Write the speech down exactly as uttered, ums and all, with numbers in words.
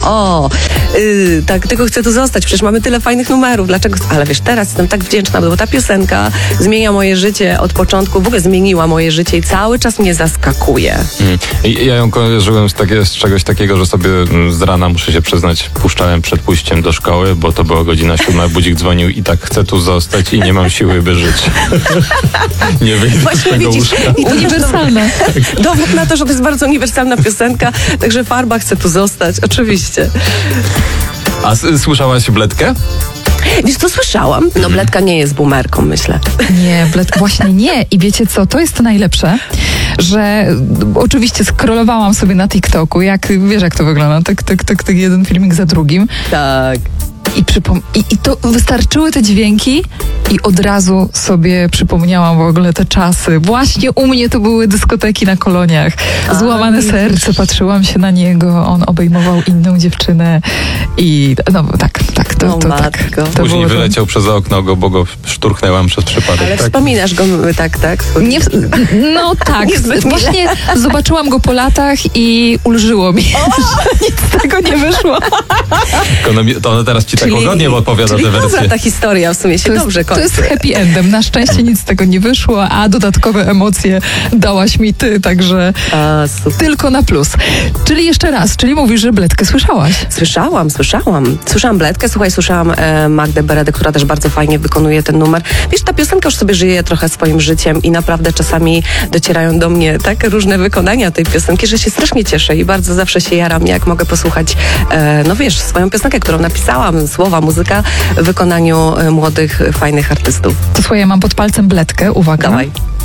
o, yy, tak, tylko chcę tu zostać, przecież mamy tyle fajnych numerów, dlaczego? Ale wiesz, teraz jestem tak wdzięczna, bo ta piosenka zmienia moje życie od początku, w ogóle zmieniła moje życie i cały czas mnie zaskakuje. Mm. Ja ją kojarzyłem z, takie, z czegoś takiego, że sobie z rana, muszę się przyznać, puszczałem przed pójściem do szkoły, bo to była godzina siódma, budzik dzwonił i tak chcę tu zostać i nie mam siły, by żyć. Nie wyjdę Właśnie z tego widzisz, łóżka. i to Uniwersalna. dowód na to, że to jest bardzo uniwersalna piosenka, także farba chce tu zostać, oczywiście. A s- słyszałaś Bledkę? Wiesz co, słyszałam? No Bledka nie jest boomerką, myślę. Nie, Bledka właśnie nie. I wiecie co, to jest to najlepsze, że oczywiście scrollowałam sobie na TikToku, jak, wiesz jak to wygląda, tak, tak, tak, tak jeden filmik za drugim. Tak. I, przypom- i, I to wystarczyły te dźwięki i od razu sobie przypomniałam w ogóle te czasy. Właśnie u mnie to były dyskoteki na koloniach. Złamane A, serce, patrzyłam się na niego, on obejmował inną dziewczynę i no tak, tak, to, O, to tak. matko. To Później było to. wyleciał przez okno, go, bo go szturchnęłam przez przypadek. Ale tak? wspominasz go, tak, tak? Nie, no tak, Niezbyt mile. właśnie zobaczyłam go po latach i ulżyło mi, że nic z tego nie wyszło. Tylko ona, mi- to ona teraz ci tak łagodnie odpowiada czyli tę wersję. dobra ta historia w sumie się To jest, dobrze to kończy. jest happy endem. Na szczęście nic z tego nie wyszło, a dodatkowe emocje dałaś mi ty, także A, super. tylko na plus. Czyli jeszcze raz, czyli mówisz, że Bledkę słyszałaś. Słyszałam, słyszałam. Słyszałam Bledkę, słuchaj, słyszałam e, Magdę Beredę, która też bardzo fajnie wykonuje ten numer. Wiesz, ta piosenka już sobie żyje trochę swoim życiem i naprawdę czasami docierają do mnie tak różne wykonania tej piosenki, że się strasznie cieszę i bardzo zawsze się jaram, jak mogę posłuchać, e, no wiesz, swoją piosenkę, którą napisałam, słowa, muzyka w wykonaniu e, młodych, fajnych artystów. To słuchaj, ja mam pod palcem Bledkę, uwaga. Dawaj.